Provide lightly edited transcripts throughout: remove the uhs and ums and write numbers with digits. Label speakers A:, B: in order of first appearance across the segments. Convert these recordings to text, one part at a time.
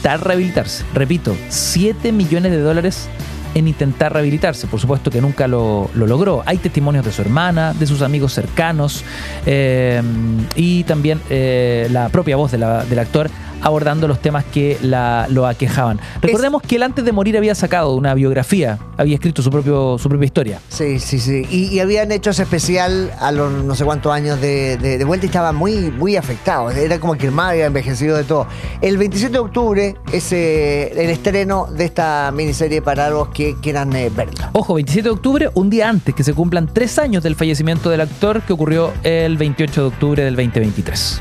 A: intentar rehabilitarse. Repito, $7 millones en intentar rehabilitarse. Por supuesto que nunca lo logró. Hay testimonios de su hermana, de sus amigos cercanos, y también la propia voz del actor abordando los temas que lo aquejaban. Recordemos que él antes de morir había sacado una biografía, había escrito su propia historia.
B: Sí. Y habían hecho ese especial a los no sé cuántos años de vuelta y estaba muy afectado. Era como que el más había envejecido de todo. El 27 de octubre es el estreno de esta miniserie para los que quieran verla.
A: Ojo, 27 de octubre, un día antes que se cumplan 3 años del fallecimiento del actor, que ocurrió el 28 de octubre del 2023.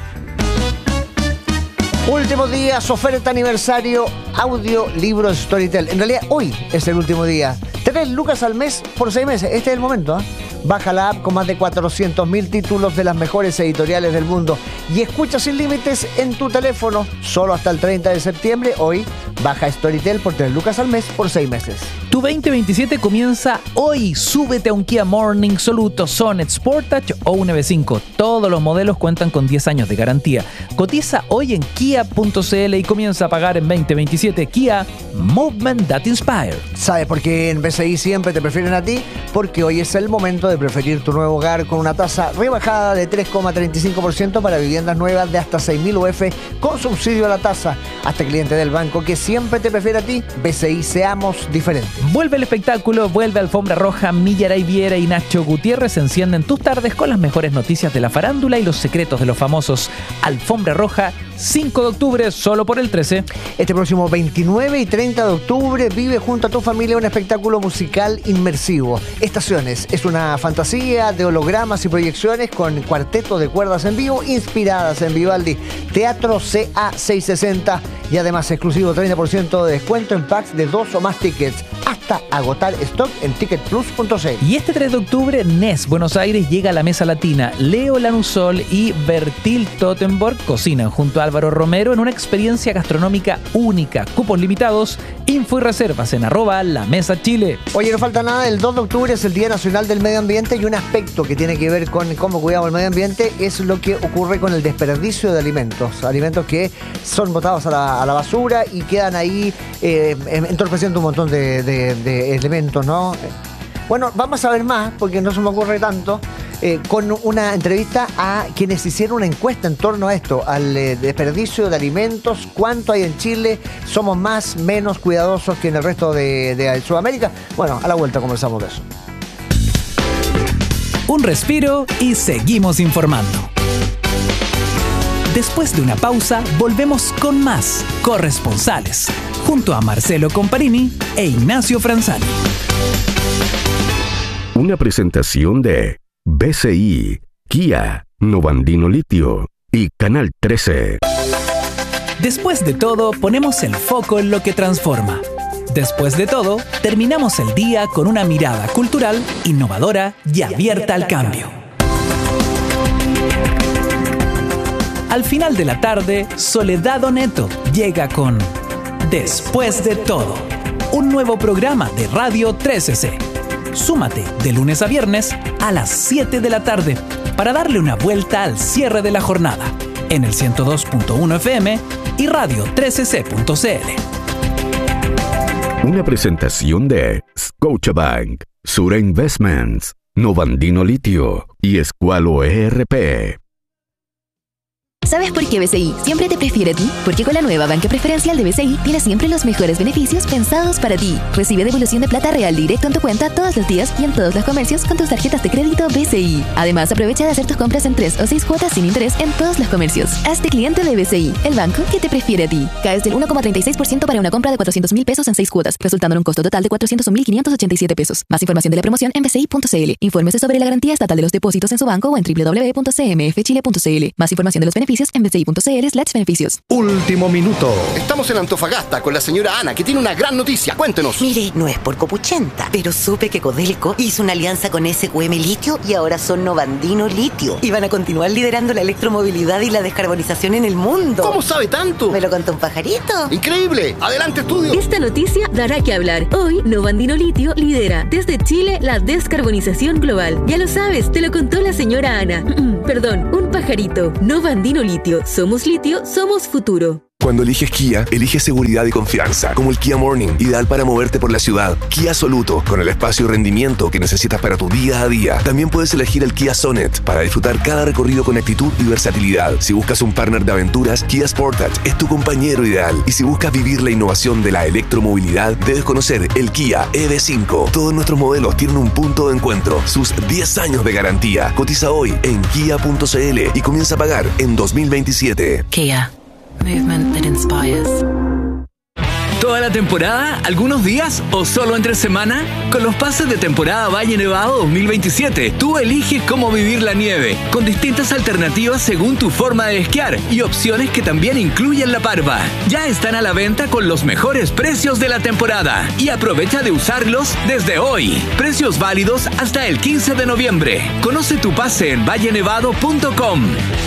B: Último día, su oferta aniversario, audio, libros, Storytel. En realidad, hoy es el último día. 3 lucas al mes por 6 meses. Este es el momento, ¿eh? Baja la app con más de 400.000 títulos de las mejores editoriales del mundo y escucha sin límites en tu teléfono. Solo hasta el 30 de septiembre. Hoy, baja Storytel por 3 lucas al mes por 6 meses.
A: Tu 2027 comienza hoy. Súbete a un Kia Morning, Soluto, Sonet, Sportage o un EV5. Todos los modelos cuentan con 10 años de garantía. Cotiza hoy en kia.cl y comienza a pagar en 2027. Kia, Movement That Inspire.
B: ¿Sabes por qué en BCI siempre te prefieren a ti? Porque hoy es el momento de preferir tu nuevo hogar con una tasa rebajada de 3,35% para viviendas nuevas de hasta 6.000 UF con subsidio a la tasa. Hasta cliente del banco que siempre te prefiere a ti. BCI, seamos diferentes.
A: Vuelve el espectáculo, vuelve Alfombra Roja. Millaray Viera y Nacho Gutiérrez encienden tus tardes con las mejores noticias de la farándula y los secretos de los famosos. Alfombra Roja, 5 de octubre, solo por el 13.
B: Este próximo 29 y 30 de octubre vive junto a tu familia un espectáculo musical inmersivo. Estaciones es una fantasía de hologramas y proyecciones con cuarteto de cuerdas en vivo inspiradas en Vivaldi. Teatro CA660 y además exclusivo 30% de descuento en packs de 2 o más tickets hasta agotar stock en ticketplus.cl.
A: Y este 3 de octubre, NES Buenos Aires llega a la Mesa Latina. Leo Lanusol y Bertil Tottenborg cocinan junto a Álvaro Romero en una experiencia gastronómica única. Cupos limitados, info y reservas en @lamesachile.
B: Oye, no falta nada, el 2 de octubre es el Día Nacional del Medio Ambiente y un aspecto que tiene que ver con cómo cuidamos el medio ambiente es lo que ocurre con el desperdicio de alimentos. Alimentos que son botados a la basura y quedan ahí entorpeciendo un montón de elementos, ¿no? Bueno, vamos a ver más, porque no se me ocurre tanto, con una entrevista a quienes hicieron una encuesta en torno a esto, al desperdicio de alimentos, cuánto hay en Chile, somos más, menos cuidadosos que en el resto de Sudamérica. Bueno, a la vuelta conversamos de eso.
A: Un respiro y seguimos informando. Después de una pausa, volvemos con más Corresponsales, junto a Marcelo Comparini e Ignacio Franzani.
C: Una presentación de BCI, Kia, Novandino Litio y Canal 13.
A: Después de todo, ponemos el foco en lo que transforma. Después de todo, terminamos el día con una mirada cultural, innovadora y abierta al cambio. Al final de la tarde, Soledad Oneto llega con Después de todo, un nuevo programa de Radio 13C. Súmate de lunes a viernes a las 7 de la tarde para darle una vuelta al cierre de la jornada en el 102.1 FM y radio 13c.cl.
C: Una presentación de Scotiabank, Sura Investments, Novandino Litio y Escualo ERP.
D: ¿Sabes por qué BCI siempre te prefiere a ti? Porque con la nueva banca preferencial de BCI tienes siempre los mejores beneficios pensados para ti. Recibe devolución de plata real directo en tu cuenta todos los días y en todos los comercios con tus tarjetas de crédito BCI. Además, aprovecha de hacer tus compras en 3 o 6 cuotas sin interés en todos los comercios. Hazte cliente de BCI, el banco que te prefiere a ti. Caes del 1,36% para una compra de 400.000 pesos en 6 cuotas, resultando en un costo total de 401.587 pesos. Más información de la promoción en bci.cl. Infórmese sobre la garantía estatal de los depósitos en su banco o en www.cmfchile.cl. Más información de los beneficios en bci.cl/beneficios.
E: Último minuto. Estamos en Antofagasta con la señora Ana, que tiene una gran noticia. Cuéntenos.
F: Mire, no es por copuchenta, pero supe que Codelco hizo una alianza con SQM Litio y ahora son Novandino Litio. Y van a continuar liderando la electromovilidad y la descarbonización en el mundo.
E: ¿Cómo sabe tanto?
F: ¿Me lo contó un pajarito?
E: ¡Increíble! ¡Adelante, estudio!
G: Esta noticia dará que hablar. Hoy, Novandino Litio lidera desde Chile la descarbonización global. Ya lo sabes, te lo contó la señora Ana. Perdón, un pajarito. Novandino Litio. Somos litio, somos futuro.
H: Cuando eliges Kia, eliges seguridad y confianza, como el Kia Morning, ideal para moverte por la ciudad. Kia Soluto, con el espacio y rendimiento que necesitas para tu día a día. También puedes elegir el Kia Sonet, para disfrutar cada recorrido con actitud y versatilidad. Si buscas un partner de aventuras, Kia Sportage es tu compañero ideal. Y si buscas vivir la innovación de la electromovilidad, debes conocer el Kia EV5. Todos nuestros modelos tienen un punto de encuentro, sus 10 años de garantía. Cotiza hoy en kia.cl y comienza a pagar en 2027.
I: Kia. Movement that inspires.
J: ¿Toda la temporada? ¿Algunos días? ¿O solo entre semana? Con los pases de temporada Valle Nevado 2027, tú eliges cómo vivir la nieve, con distintas alternativas según tu forma de esquiar y opciones que también incluyen la parva. Ya están a la venta con los mejores precios de la temporada y aprovecha de usarlos desde hoy. Precios válidos hasta el 15 de noviembre. Conoce tu pase en vallenevado.com.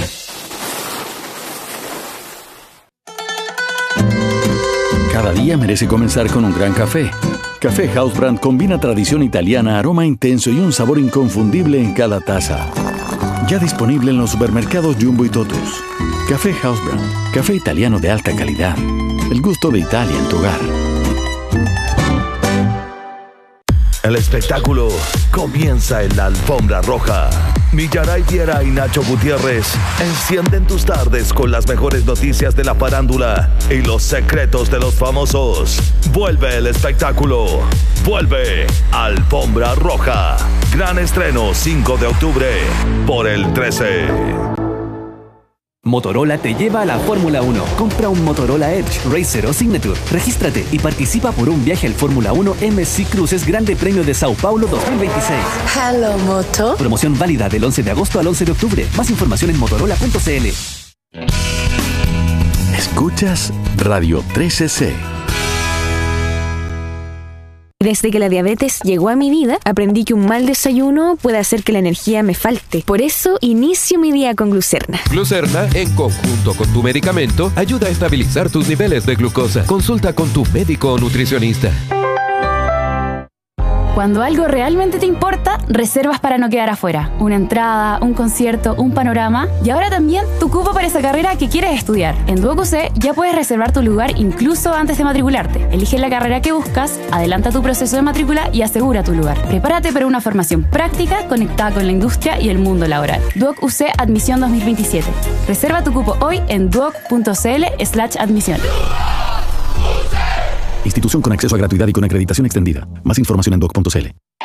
K: Cada día merece comenzar con un gran café. Café House Brand combina tradición italiana, aroma intenso y un sabor inconfundible en cada taza. Ya disponible en los supermercados Jumbo y Totus. Café House Brand, café italiano de alta calidad. El gusto de Italia en tu hogar.
L: El espectáculo comienza en la alfombra roja. Millaray Viera y Nacho Gutiérrez encienden tus tardes con las mejores noticias de la farándula y los secretos de los famosos. Vuelve el espectáculo. Vuelve Alfombra Roja. Gran estreno 5 de octubre por el 13.
M: Motorola te lleva a la Fórmula 1. Compra un Motorola Edge, Racer o Signature. Regístrate y participa por un viaje al Fórmula 1 MSC Cruises Grande Premio de Sao Paulo 2026.
N: Hello, Moto.
M: Promoción válida del 11 de agosto al 11 de octubre. Más información en motorola.cl.
K: Escuchas Radio 13C.
O: Desde que la diabetes llegó a mi vida, aprendí que un mal desayuno puede hacer que la energía me falte. Por eso, inicio mi día con Glucerna.
P: Glucerna, en conjunto con tu medicamento, ayuda a estabilizar tus niveles de glucosa. Consulta con tu médico o nutricionista.
Q: Cuando algo realmente te importa, reservas para no quedar afuera. Una entrada, un concierto, un panorama y ahora también tu cupo para esa carrera que quieres estudiar. En Duoc UC ya puedes reservar tu lugar incluso antes de matricularte. Elige la carrera que buscas, adelanta tu proceso de matrícula y asegura tu lugar. Prepárate para una formación práctica conectada con la industria y el mundo laboral. Duoc UC Admisión 2027. Reserva tu cupo hoy en duoc.cl/admisión.
K: Institución con acceso a gratuidad y con acreditación extendida. Más información en doc.cl.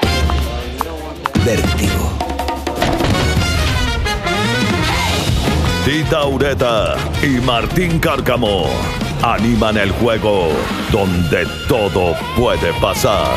L: Vértigo. Tita Ureta y Martín Cárcamo animan el juego donde todo puede pasar.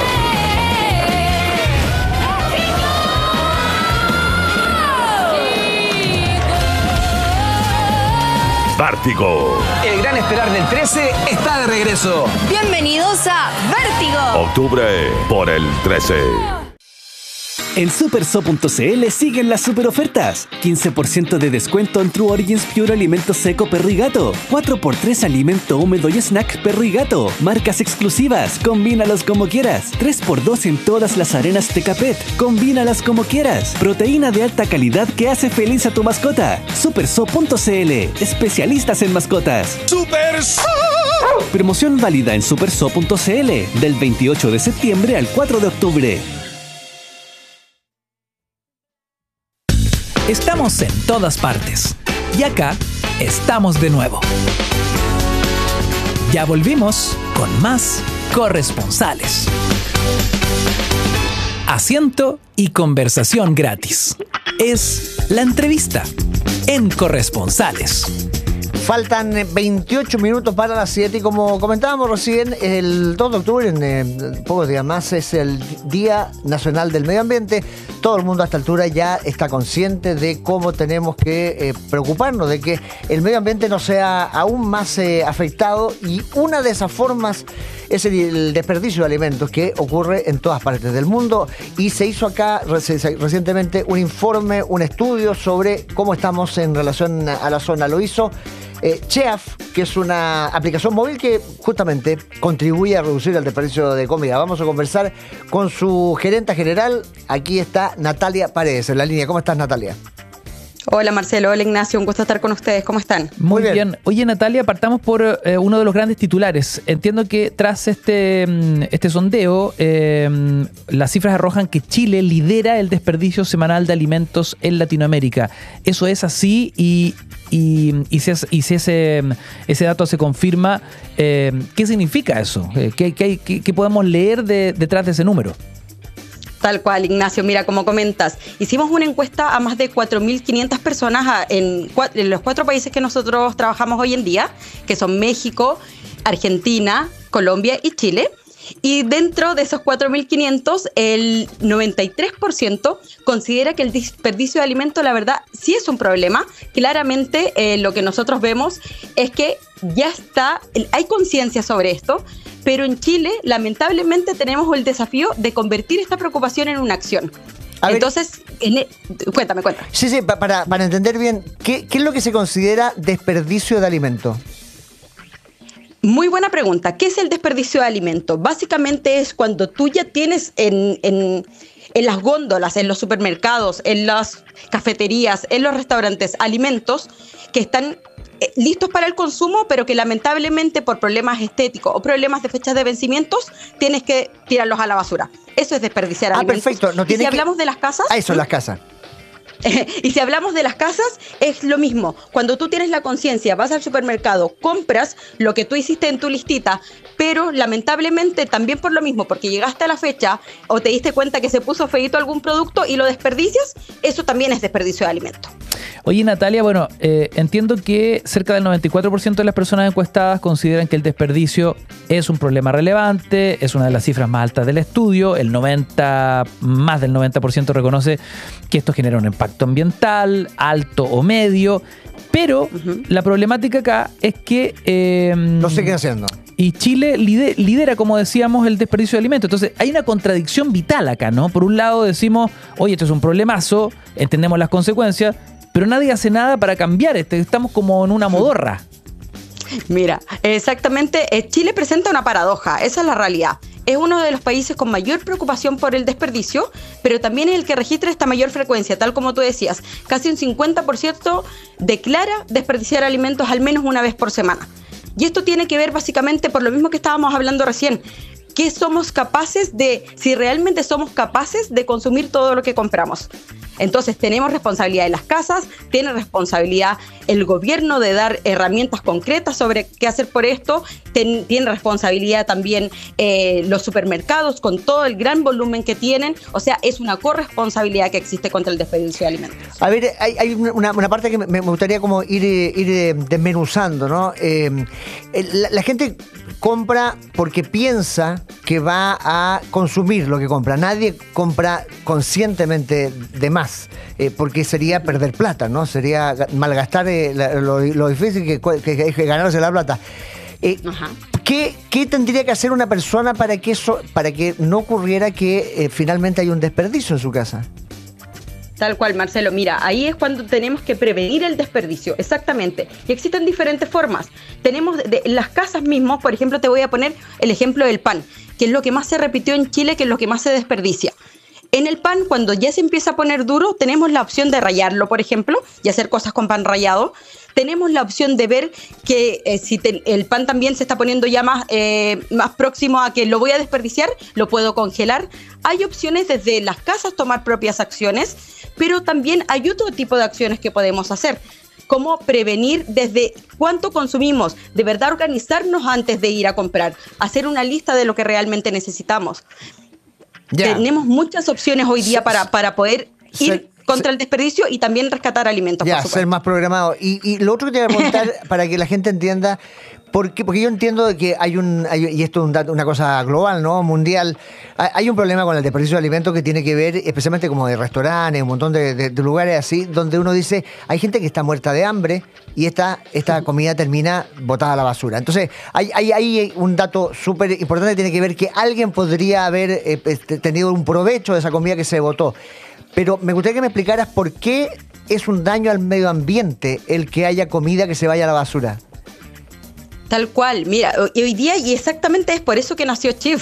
L: Vértigo.
J: El gran esperar del 13 está de regreso.
N: Bienvenidos a Vértigo.
L: Octubre por el 13.
M: En superso.cl siguen las super ofertas. 15% de descuento en True Origins Pure Alimento Seco Perro y Gato. 4x3 Alimento Húmedo y Snack Perro y Gato. Marcas exclusivas. Combínalos como quieras. 3x2 en todas las arenas Tecapet. Combínalas como quieras. Proteína de alta calidad que hace feliz a tu mascota. Superso.cl. Especialistas en mascotas.
L: ¡Superso!
M: Promoción válida en superso.cl del 28 de septiembre al 4 de octubre.
A: Estamos en todas partes. Y acá estamos de nuevo. Ya volvimos con más corresponsales. Asiento y conversación gratis. Es la entrevista en Corresponsales.
B: Faltan 28 minutos para las 7 y como comentábamos recién, el 2 de octubre, en pocos días más, es el Día Nacional del Medio Ambiente. Todo el mundo a esta altura ya está consciente de cómo tenemos que preocuparnos de que el medio ambiente no sea aún más afectado, y una de esas formas es el desperdicio de alimentos que ocurre en todas partes del mundo, y se hizo acá recientemente un informe, un estudio sobre cómo estamos en relación a la zona. Lo hizo Cheaf, que es una aplicación móvil que justamente contribuye a reducir el desperdicio de comida. Vamos a conversar con su gerenta general. Aquí está Natalia Paredes en la línea. ¿Cómo estás, Natalia?
R: Hola Marcelo, hola Ignacio, un gusto estar con ustedes. ¿Cómo están?
A: Muy bien. Oye Natalia, partamos por uno de los grandes titulares. Entiendo que tras este sondeo, las cifras arrojan que Chile lidera el desperdicio semanal de alimentos en Latinoamérica. ¿Eso es así? Y si ese dato se confirma, ¿qué significa eso? ¿Qué podemos leer detrás de ese número?
R: Tal cual, Ignacio. Mira, como comentas, hicimos una encuesta a más de 4.500 personas en los 4 países que nosotros trabajamos hoy en día, que son México, Argentina, Colombia y Chile. Y dentro de esos 4.500, el 93% considera que el desperdicio de alimentos, la verdad, sí es un problema. Claramente, lo que nosotros vemos es que ya hay conciencia sobre esto, pero en Chile, lamentablemente, tenemos el desafío de convertir esta preocupación en una acción. Entonces, cuéntame.
B: Sí, para entender bien, ¿qué es lo que se considera desperdicio de alimentos?
R: Muy buena pregunta. ¿Qué es el desperdicio de alimentos? Básicamente es cuando tú ya tienes en las góndolas, en los supermercados, en las cafeterías, en los restaurantes, alimentos que están listos para el consumo, pero que lamentablemente por problemas estéticos o problemas de fechas de vencimientos tienes que tirarlos a la basura. Eso es desperdiciar alimentos.
B: Perfecto.
R: Y si hablamos de las casas...
B: Eso, las casas.
R: Y si hablamos de las casas, es lo mismo. Cuando tú tienes la conciencia, vas al supermercado, compras lo que tú hiciste en tu listita, pero lamentablemente también por lo mismo, porque llegaste a la fecha o te diste cuenta que se puso feíto algún producto y lo desperdicias, eso también es desperdicio de alimento.
A: Oye Natalia, bueno, entiendo que cerca del 94% de las personas encuestadas consideran que el desperdicio es un problema relevante, es una de las cifras más altas del estudio, más del 90% reconoce que esto genera un impacto ambiental, alto o medio, pero la problemática acá es que...
B: lo siguen haciendo.
A: Y Chile lidera, como decíamos, el desperdicio de alimentos. Entonces, hay una contradicción vital acá, ¿no? Por un lado decimos, oye, esto es un problemazo, entendemos las consecuencias, pero nadie hace nada para cambiar esto. Estamos como en una modorra.
R: Mira, exactamente, Chile presenta una paradoja, esa es la realidad. Es uno de los países con mayor preocupación por el desperdicio, pero también es el que registra esta mayor frecuencia, tal como tú decías. Casi un 50% declara desperdiciar alimentos al menos una vez por semana. Y esto tiene que ver básicamente por lo mismo que estábamos hablando recién. ¿Qué somos capaces si realmente somos capaces de consumir todo lo que compramos? Entonces tenemos responsabilidad de las casas, tiene responsabilidad el gobierno de dar herramientas concretas sobre qué hacer por esto, tiene responsabilidad también los supermercados con todo el gran volumen que tienen, o sea, es una corresponsabilidad que existe contra el desperdicio de alimentos.
B: A ver, hay una parte que me gustaría como ir desmenuzando, ¿no? La gente compra porque piensa que va a consumir lo que compra. Nadie compra conscientemente de más, porque sería perder plata, ¿no? Sería malgastar lo difícil que es ganarse la plata. ¿Qué tendría que hacer una persona para que no ocurriera que finalmente hay un desperdicio en su casa?
R: Tal cual, Marcelo. Mira, ahí es cuando tenemos que prevenir el desperdicio, exactamente. Y existen diferentes formas. Tenemos las casas mismas, por ejemplo, te voy a poner el ejemplo del pan, que es lo que más se repitió en Chile, que es lo que más se desperdicia. En el pan, cuando ya se empieza a poner duro, tenemos la opción de rallarlo, por ejemplo, y hacer cosas con pan rallado. Tenemos la opción de ver que si el pan también se está poniendo ya más próximo a que lo voy a desperdiciar, lo puedo congelar. Hay opciones desde las casas tomar propias acciones, pero también hay otro tipo de acciones que podemos hacer, como prevenir desde cuánto consumimos, de verdad organizarnos antes de ir a comprar, hacer una lista de lo que realmente necesitamos. Ya. Tenemos muchas opciones hoy día para poder ir contra el desperdicio y también rescatar alimentos.
B: Ya, ser más programado. Y lo otro que te voy a preguntar para que la gente entienda, porque yo entiendo que y esto es una cosa global, ¿no? Mundial, hay un problema con el desperdicio de alimentos que tiene que ver, especialmente como de restaurantes, un montón de lugares así, donde uno dice, hay gente que está muerta de hambre y esta comida termina botada a la basura. Entonces, hay un dato súper importante que tiene que ver que alguien podría haber tenido un provecho de esa comida que se botó. Pero me gustaría que me explicaras por qué es un daño al medio ambiente el que haya comida que se vaya a la basura.
R: Tal cual, mira, hoy día, y exactamente es por eso que nació Chief.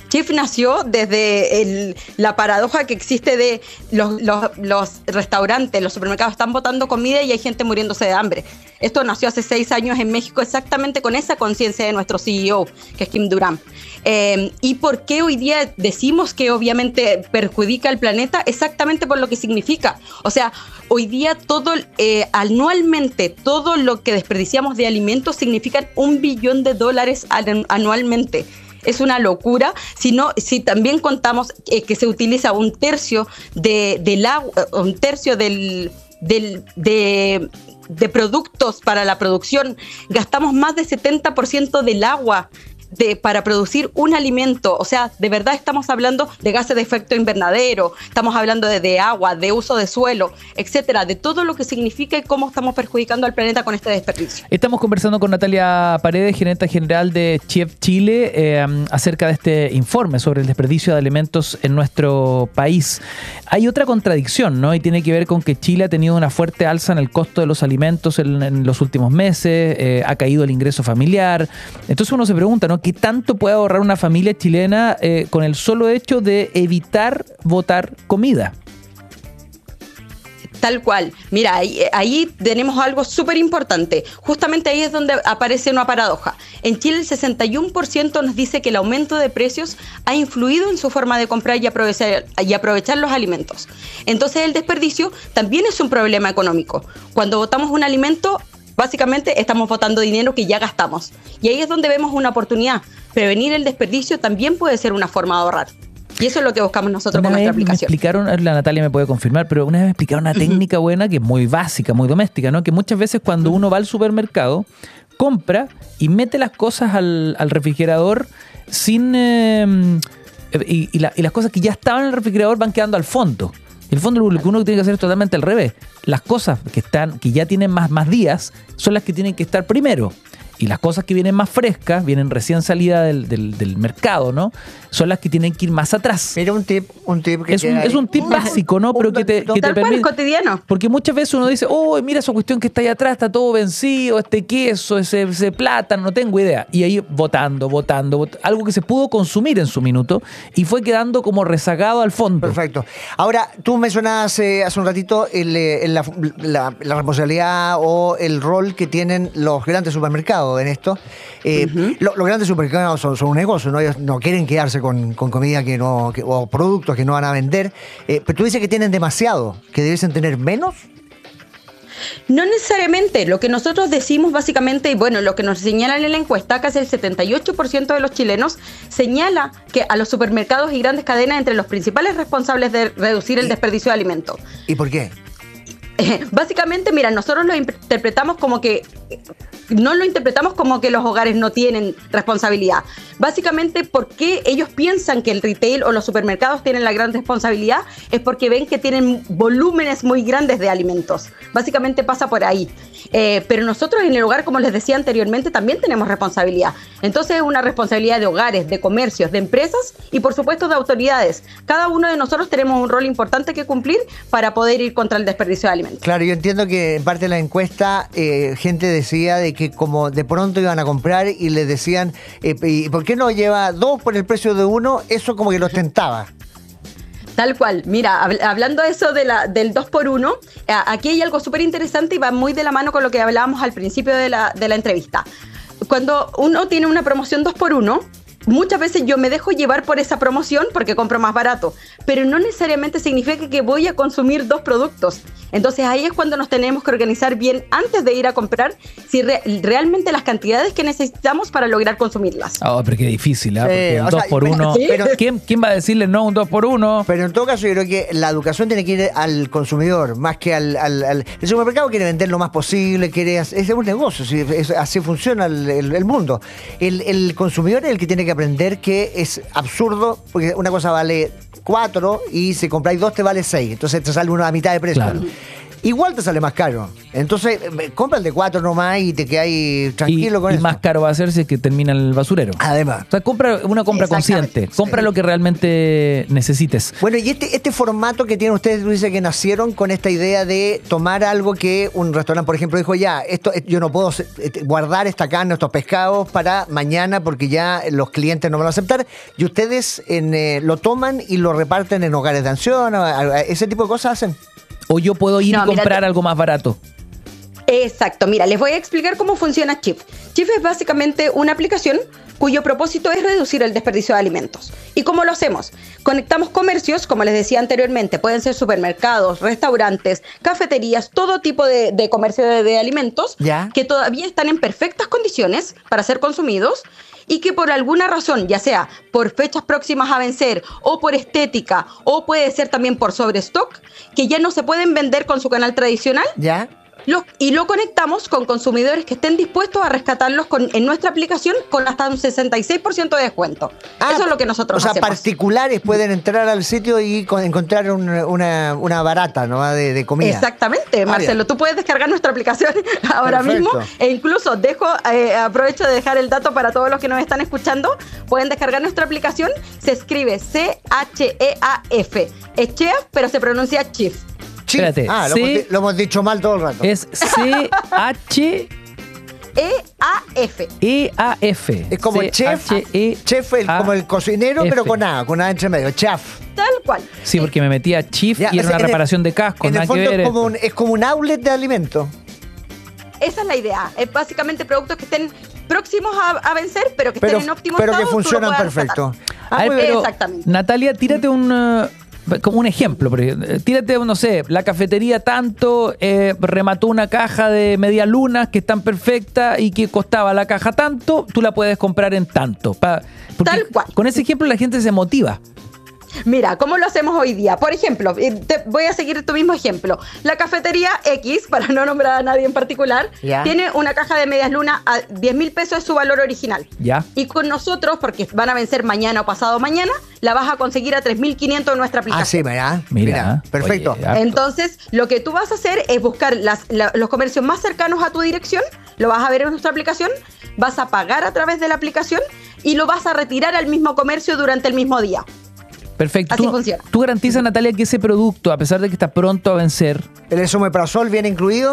R: Chef nació desde la paradoja que existe de los restaurantes, los supermercados están botando comida y hay gente muriéndose de hambre. Esto nació hace 6 años en México exactamente con esa conciencia de nuestro CEO, que es Kim Durán. ¿Y por qué hoy día decimos que obviamente perjudica al planeta? Exactamente por lo que significa. O sea, hoy día anualmente todo lo que desperdiciamos de alimentos significa $1 billón anualmente. Es una locura. Si también contamos que se utiliza un tercio del agua, un tercio de productos para la producción, gastamos más del 70% del agua para producir un alimento. O sea, de verdad estamos hablando de gases de efecto invernadero, estamos hablando de agua, de uso de suelo, etcétera, de todo lo que significa y cómo estamos perjudicando al planeta con este desperdicio.
A: Estamos conversando con Natalia Paredes, gerente general de Chef Chile, acerca de este informe sobre el desperdicio de alimentos en nuestro país. Hay otra contradicción, ¿no? Y tiene que ver con que Chile ha tenido una fuerte alza en el costo de los alimentos en los últimos meses, ha caído el ingreso familiar. Entonces uno se pregunta, ¿no? ¿Qué tanto puede ahorrar una familia chilena con el solo hecho de evitar botar comida?
R: Tal cual. Mira, ahí tenemos algo súper importante. Justamente ahí es donde aparece una paradoja. En Chile el 61% nos dice que el aumento de precios ha influido en su forma de comprar y aprovechar los alimentos. Entonces el desperdicio también es un problema económico. Cuando botamos un alimento, básicamente estamos botando dinero que ya gastamos. Y ahí es donde vemos una oportunidad. Prevenir el desperdicio también puede ser una forma de ahorrar. Y eso es lo que buscamos nosotros con nuestra aplicación.
A: Me explicaron, la Natalia me puede confirmar, pero una vez me explicaron una técnica buena que es muy básica, muy doméstica, ¿no? Que muchas veces cuando uno va al supermercado, compra y mete las cosas al refrigerador sin... y las cosas que ya estaban en el refrigerador van quedando al fondo. En el fondo lo que uno tiene que hacer es totalmente al revés. Las cosas que ya tienen más días son las que tienen que estar primero. Y las cosas que vienen más frescas, vienen recién salidas del mercado, ¿no? Son las que tienen que ir más atrás.
B: Mira un tip que
A: es un tip básico, ¿no? Pero que te permite.
R: Cotidiano.
A: Porque muchas veces uno dice, oh, mira esa cuestión que está ahí atrás, está todo vencido, este queso, ese plátano, no tengo idea. Y ahí botando, algo que se pudo consumir en su minuto y fue quedando como rezagado al fondo.
B: Perfecto. Ahora, tú mencionabas hace un ratito la responsabilidad o el rol que tienen los grandes supermercados en esto. Los grandes supermercados son un negocio, ¿no? Ellos no quieren quedarse con comida o productos que no van a vender. Pero tú dices que tienen demasiado, que debiesen tener menos.
R: No necesariamente. Lo que nosotros decimos básicamente, y bueno, lo que nos señalan en la encuesta, casi el 78% de los chilenos señala que a los supermercados y grandes cadenas entre los principales responsables de reducir el desperdicio de alimentos.
B: ¿Y por qué?
R: Básicamente, mira, nosotros lo interpretamos como que no lo interpretamos como que los hogares no tienen responsabilidad. Básicamente, ¿por qué ellos piensan que el retail o los supermercados tienen la gran responsabilidad? Es porque ven que tienen volúmenes muy grandes de alimentos. Básicamente pasa por ahí. Pero nosotros en el hogar, como les decía anteriormente, también tenemos responsabilidad. Entonces es una responsabilidad de hogares, de comercios, de empresas y por supuesto de autoridades. Cada uno de nosotros tenemos un rol importante que cumplir para poder ir contra el desperdicio de alimentos.
B: Claro, yo entiendo que en parte de la encuesta gente decía de que como de pronto iban a comprar y les decían ¿y por qué no lleva 2 por el precio de 1? Eso como que los tentaba.
R: Tal cual. Mira, hablando de eso del 2x1, aquí hay algo súper interesante y va muy de la mano con lo que hablábamos al principio de la entrevista. Cuando uno tiene una promoción 2x1, muchas veces yo me dejo llevar por esa promoción porque compro más barato, pero no necesariamente significa que voy a consumir 2 productos. Entonces ahí es cuando nos tenemos que organizar bien antes de ir a comprar si realmente las cantidades que necesitamos para lograr consumirlas.
A: Oh, pero qué difícil, ¿eh? Porque un 2x1.
B: ¿Sí? Pero
A: ¿quién va a decirle no a un 2x1?
B: Pero en todo caso yo creo que la educación tiene que ir al consumidor, más que al el supermercado quiere vender lo más posible, es un negocio, así funciona el mundo. El consumidor es el que tiene que aprender que es absurdo, porque una cosa vale 4 y si compráis 2 te vale 6, entonces te sale uno a mitad de precio. Claro. igual te sale más caro. Entonces, compra el de 4 nomás y te quedas ahí tranquilo con
A: y
B: eso.
A: más caro va a ser si es que termina el basurero.
B: Además.
A: O sea, compra una compra consciente. Compra lo que realmente necesites.
B: Bueno, y este formato que tienen ustedes, tú dices que nacieron con esta idea de tomar algo que un restaurante, por ejemplo, dijo, ya, esto yo no puedo guardar esta carne, estos pescados para mañana porque ya los clientes no van a aceptar. Y ustedes lo toman y lo reparten en hogares de ancianos, ese tipo de cosas hacen.
A: O yo puedo ir y comprar algo más barato.
R: Exacto, mira, les voy a explicar cómo funciona Chief. Chief es básicamente una aplicación cuyo propósito es reducir el desperdicio de alimentos. ¿Y cómo lo hacemos? Conectamos comercios, como les decía anteriormente, pueden ser supermercados, restaurantes, cafeterías, todo tipo de comercio de alimentos que todavía están en perfectas condiciones para ser consumidos y que por alguna razón, ya sea por fechas próximas a vencer o por estética o puede ser también por sobrestock, que ya no se pueden vender con su canal tradicional. Y lo conectamos con consumidores que estén dispuestos a rescatarlos en nuestra aplicación con hasta un 66% de descuento. Eso es lo que nosotros hacemos.
B: O sea, particulares pueden entrar al sitio y encontrar una barata, ¿no? de comida.
R: Exactamente, Marcelo. Tú puedes descargar nuestra aplicación ahora mismo e incluso aprovecho de dejar el dato para todos los que nos están escuchando. Pueden descargar nuestra aplicación. Se escribe CHEAF. Es Chef, pero se pronuncia Chief.
A: Espérate,
B: lo hemos dicho mal todo el rato.
A: Es C-H...
R: E-A-F.
A: E-A-F.
B: Es como el chef. Chef como el cocinero, pero con A entre medio. Chef.
R: Tal cual.
A: Sí, porque me metí a Chief y era una reparación de casco.
B: En el fondo es como un outlet de alimentos.
R: Esa es la idea. Es básicamente productos que estén próximos a vencer, pero que estén en óptimo estado.
B: Pero que funcionan perfecto.
R: Exactamente.
A: Natalia, tírate como un ejemplo, tírate, no sé, la cafetería tanto remató una caja de media luna que están perfectas y que costaba la caja tanto, tú la puedes comprar en tanto.
R: Tal cual.
A: Con ese ejemplo la gente se motiva.
R: Mira, ¿cómo lo hacemos hoy día? Por ejemplo, voy a seguir tu mismo ejemplo. La cafetería X, para no nombrar a nadie en particular, tiene una caja de medias lunas a 10.000 pesos, es su valor original. Y con nosotros, porque van a vencer mañana o pasado mañana, la vas a conseguir a 3.500 en nuestra aplicación.
B: Mira. Perfecto.
A: Oye,
R: entonces, lo que tú vas a hacer es buscar los comercios más cercanos a tu dirección, lo vas a ver en nuestra aplicación, vas a pagar a través de la aplicación y lo vas a retirar al mismo comercio durante el mismo día.
A: Perfecto.
R: Así funciona.
A: ¿Tú garantizas, Natalia, que ese producto, a pesar de que está pronto a vencer...
B: ¿El esomeprazol viene incluido?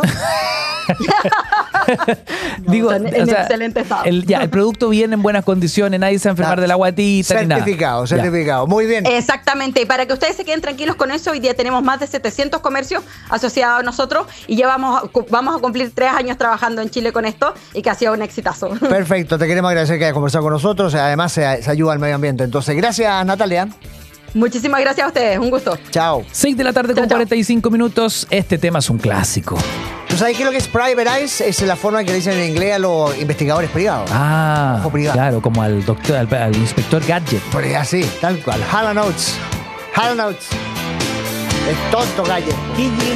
A: Digo,
R: en excelente estado.
A: El producto viene en buenas condiciones, nadie se va a enfermar de la guatita ni nada.
B: Certificado. Muy bien.
R: Exactamente. Y para que ustedes se queden tranquilos con eso, hoy día tenemos más de 700 comercios asociados a nosotros y ya vamos a cumplir 3 años trabajando en Chile con esto y que ha sido un exitazo.
B: Perfecto. Te queremos agradecer que hayas conversado con nosotros. Además, se ayuda al medio ambiente. Entonces, gracias, Natalia.
R: Muchísimas gracias a ustedes, un gusto.
B: Chao.
A: 6 de la tarde con 45 minutos. Este tema es un clásico.
B: ¿Tú sabes qué es lo que es private eyes? Es la forma en que le dicen en inglés a los investigadores privados.
A: Ojo privado. Claro, como al doctor, al inspector Gadget.
B: Pues así, tal cual. Hall & Oates. Es tonto, Gadget.